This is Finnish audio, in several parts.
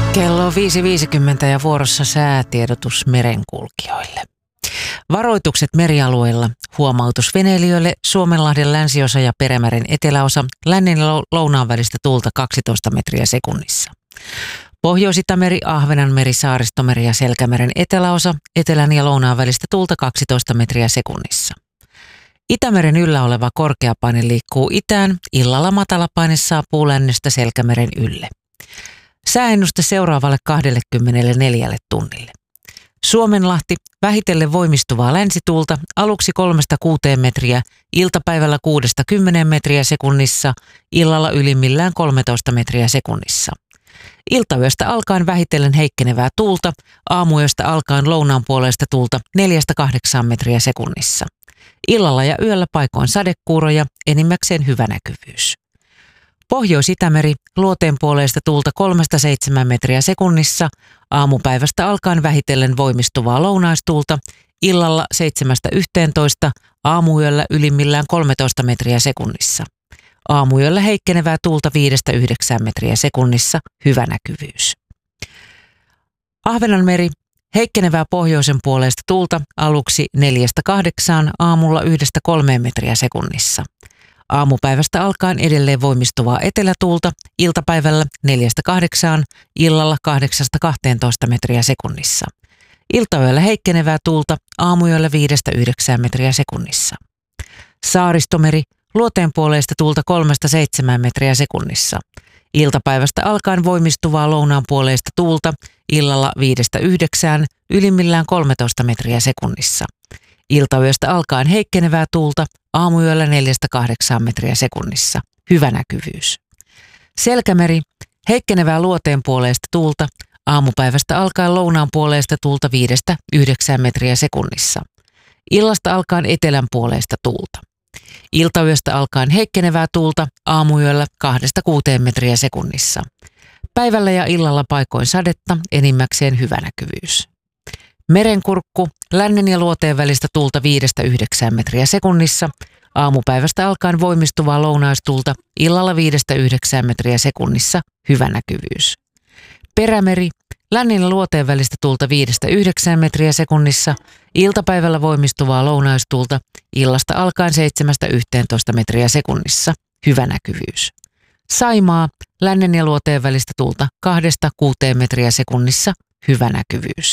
Kello on 5.50 ja vuorossa säätiedotus merenkulkijoille. Varoitukset merialueilla, huomautus veneilijöille, Suomenlahden länsiosa ja Perämeren eteläosa, lännen ja lounaan välistä tuulta 12 metriä sekunnissa. Pohjois-Itämeri, Ahvenanmeri, Saaristomeri ja Selkämeren eteläosa, etelän ja lounaan välistä tuulta 12 metriä sekunnissa. Itämeren yllä oleva korkeapaine liikkuu itään, illalla matalapaine saapuu lännestä Selkämeren ylle. Sääennuste seuraavalle 24 tunnille. Suomenlahti, vähitellen voimistuvaa länsituulta, aluksi 3-6 metriä, iltapäivällä 6-10 metriä sekunnissa, illalla ylimmillään 13 metriä sekunnissa. Iltayöstä alkaen vähitellen heikkenevää tuulta, aamuyöstä alkaen lounaanpuoleista tuulta 4-8 metriä sekunnissa. Illalla ja yöllä paikoin sadekuuroja, enimmäkseen hyvä näkyvyys. Pohjois-Itämeri, luoteenpuoleista tuulta 3-7 metriä sekunnissa, aamupäivästä alkaen vähitellen voimistuvaa lounaistuulta, illalla 7-11, aamuyöllä ylimmillään 13 metriä sekunnissa. Aamuyöllä heikkenevää tuulta 5-9 metriä sekunnissa, hyvä näkyvyys. Ahvenanmeri, heikkenevää pohjoisen puoleista tuulta aluksi 4-8, aamulla 1-3 metriä sekunnissa. Aamupäivästä alkaen edelleen voimistuvaa etelätuulta, iltapäivällä 4-8, illalla 8-12 metriä sekunnissa. Iltayöllä heikkenevää tuulta, aamuyöllä 5-9 metriä sekunnissa. Saaristomeri, luoteenpuoleista tuulta 3-7 metriä sekunnissa. Iltapäivästä alkaen voimistuvaa lounaanpuoleista tuulta, illalla 5-9, ylimmillään 13 metriä sekunnissa. Iltayöstä alkaen heikkenevää tuulta, aamuyöllä 4-8 metriä sekunnissa, hyvä näkyvyys. Selkämeri, heikkenevää luoteenpuoleista tuulta, aamupäivästä alkaen lounaanpuoleista tuulta 5-9 metriä sekunnissa. Illasta alkaen etelänpuoleista tuulta. Iltayöstä alkaen heikkenevää tuulta, aamuyöllä 2-6 metriä sekunnissa. Päivällä ja illalla paikoin sadetta, enimmäkseen hyvä näkyvyys. Merenkurkku, lännen ja luoteen välistä tuulta 5-9 metriä sekunnissa, aamupäivästä alkaen voimistuvaa lounaistuulta, illalla 5-9 metriä sekunnissa, hyvä näkyvyys. Perämeri, lännen ja luoteen välistä tuulta 5-9 metriä sekunnissa, iltapäivällä voimistuvaa lounaistuulta, illasta alkaen 7-11 metriä sekunnissa, hyvä näkyvyys. Saimaa, lännen ja luoteen välistä tuulta 2-6 metriä sekunnissa, hyvä näkyvyys.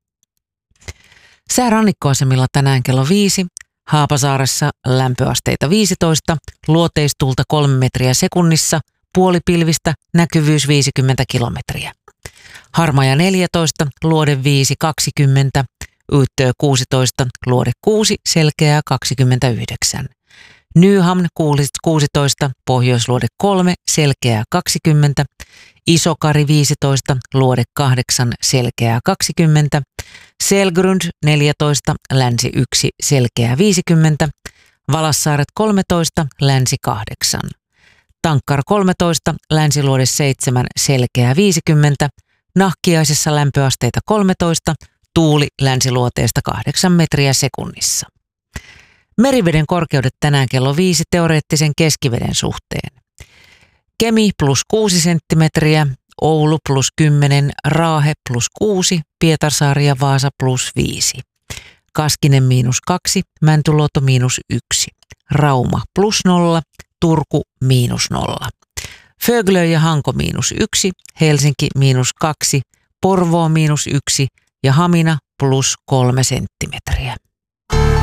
Sää rannikkoasemilla tänään kello 5, Haapasaaressa lämpöasteita 15, luoteistuulta 3 metriä sekunnissa, puolipilvistä, näkyvyys 50 kilometriä. Harmaja 14, luode 5 20, Uittö 16, luode 6, selkeää 29. Nyhamn 16, pohjoisluode 3, selkeää 20, Isokari 15, luode 8, selkeää 20, Selgrund 14, länsi 1, selkeää 50, Valassaaret 13, länsi 8, Tankkar 13, länsiluode 7, selkeää 50, Nahkiaisessa lämpöasteita 13, tuuli länsiluoteesta 8 metriä sekunnissa. Meriveden korkeudet tänään kello 5 teoreettisen keskiveden suhteen. Kemi +6 senttimetriä, Oulu +10, Raahe +6, Pietarsaari ja Vaasa +5. Kaskinen -2, Mäntyluoto -1, Rauma +0, Turku -0. Föglö ja Hanko -1, Helsinki -2, Porvoo -1 ja Hamina +3 senttimetriä.